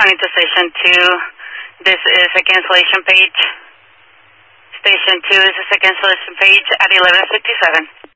responding to Station 2. This is a cancellation page. Station 2 is a cancellation page at 11:57.